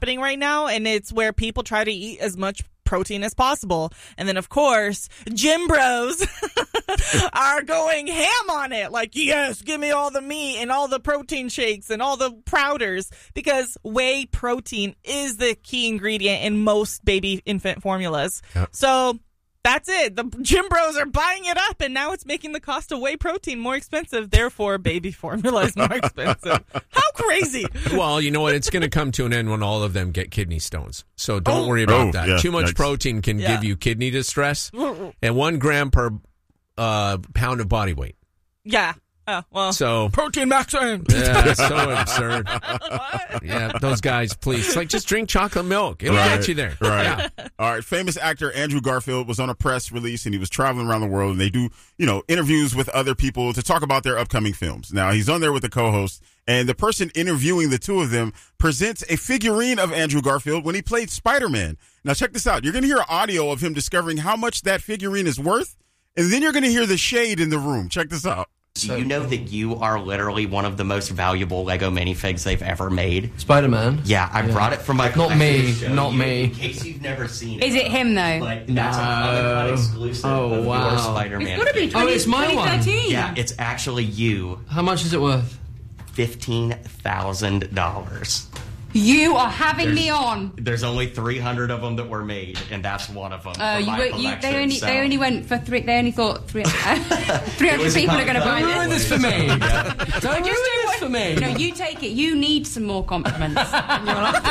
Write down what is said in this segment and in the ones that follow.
happening right now, and it's where people try to eat as much protein as possible. And then, of course, gym bros are going ham on it. Like, yes, give me all the meat and all the protein shakes and all the powders, because whey protein is the key ingredient in most baby infant formulas. Yep. So that's it. The gym bros are buying it up, and now it's making the cost of whey protein more expensive. Therefore, baby formula is more expensive. How crazy. Well, you know what? It's going to come to an end when all of them get kidney stones. So don't worry about that. Yeah, Too much yikes. protein can give you kidney distress. And 1 gram per pound of body weight. Yeah. Oh, well. So protein maximum. Yeah, that's so absurd. Yeah, those guys, please. It's like, just drink chocolate milk. It'll get you there. Right. Yeah. All right. Famous actor Andrew Garfield was on a press release, and he was traveling around the world, and they do, interviews with other people to talk about their upcoming films. Now, he's on there with the co-host, and the person interviewing the two of them presents a figurine of Andrew Garfield when he played Spider-Man. Now, check this out. You're going to hear audio of him discovering how much that figurine is worth, and then you're going to hear the shade in the room. Check this out. Do you know that you are literally one of the most valuable Lego minifigs they've ever made? Spider-Man? Yeah, I brought it from my Not me, collection to show not you, me. In case you've never seen it. Is it him, though? But that's a Comic-Con exclusive of your Spider-Man. It's got to be figure. 20, it's my one. 2013. Yeah, it's actually you. How much is it worth? $15,000. You are having me on. There's only 300 of them that were made, and that's one of them. They only went for 3. They only thought 300 people are going to buy Don't this. ruin this for me. Don't ruin this for me. No, you take it. You need some more compliments in your life.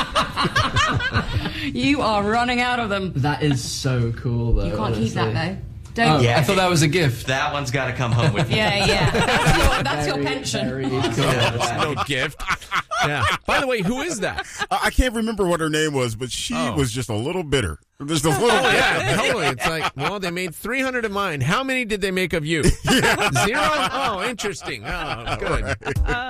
You are running out of them. That is so cool, though. You can't keep honestly. that, though. Don't. Yeah. I thought that was a gift. That one's got to come home with you. Yeah. That's your pension. Very cool. That's no gift. Yeah. By the way, who is that? I can't remember what her name was, but she was just a little bitter. Just a little Oh, yeah, totally. It's like, well, they made 300 of mine. How many did they make of you? 0? Oh, interesting. Oh, good.